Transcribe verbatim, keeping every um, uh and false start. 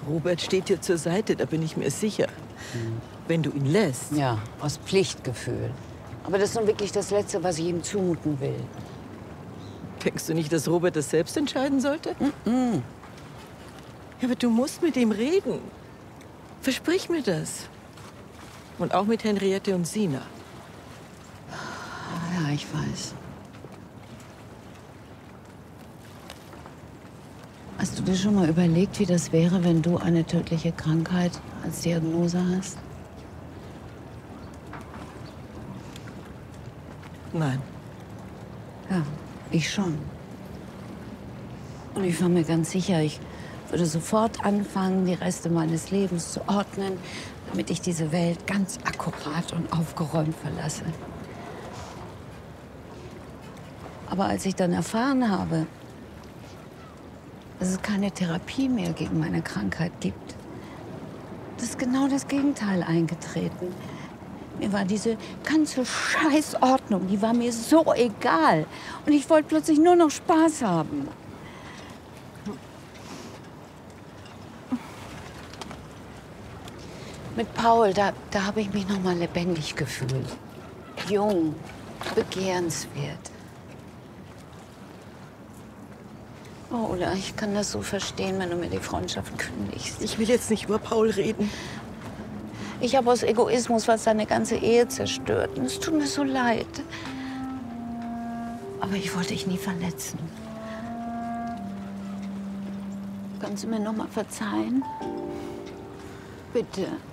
Robert steht dir zur Seite, da bin ich mir sicher. Mhm. Wenn du ihn lässt. Ja, aus Pflichtgefühl. Aber das ist nun wirklich das Letzte, was ich ihm zumuten will. Denkst du nicht, dass Robert das selbst entscheiden sollte? Mhm. Ja, aber du musst mit ihm reden. Versprich mir das. Und auch mit Henriette und Sina. Ja, ich weiß. Hast du dir schon mal überlegt, wie das wäre, wenn du eine tödliche Krankheit als Diagnose hast? Nein. Ja, ich schon. Und ich war mir ganz sicher, ich würde sofort anfangen, die Reste meines Lebens zu ordnen, damit ich diese Welt ganz akkurat und aufgeräumt verlasse. Aber als ich dann erfahren habe, dass es keine Therapie mehr gegen meine Krankheit gibt, das ist genau das Gegenteil eingetreten. Mir war diese ganze Scheißordnung, die war mir so egal. Und ich wollte plötzlich nur noch Spaß haben. Mit Paul, da, da habe ich mich noch mal lebendig gefühlt. Jung, begehrenswert. Oh, Ulla, ich kann das so verstehen, wenn du mir die Freundschaft kündigst. Ich will jetzt nicht über Paul reden. Ich habe aus Egoismus was seine ganze Ehe zerstört. Und es tut mir so leid. Aber ich wollte dich nie verletzen. Kannst du mir noch mal verzeihen? Bitte.